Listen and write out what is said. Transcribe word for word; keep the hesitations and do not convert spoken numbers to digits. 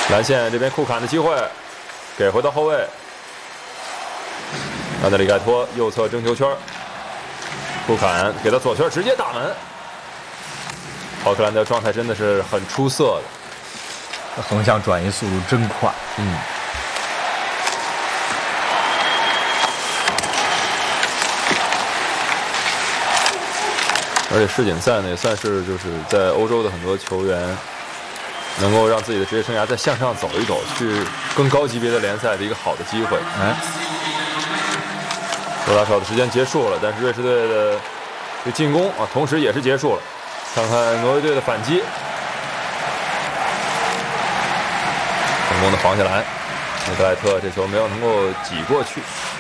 蓝线这边库坎的机会，给回到后卫。安德里盖托右侧争球圈，库坎给他左圈直接打门。奥克兰的状态真的是很出色的， 横向转移速度真快。 嗯。而且世锦赛呢，也算是就是在欧洲的很多球员能够让自己的职业生涯再向上走一走，去更高级别的联赛的一个好的机会。 哎， 多打少的时间结束了，但是瑞士队的这进攻啊，同时也是结束了。看看挪威队的反击，成功的防下来，内格莱特这球没有能够挤过去。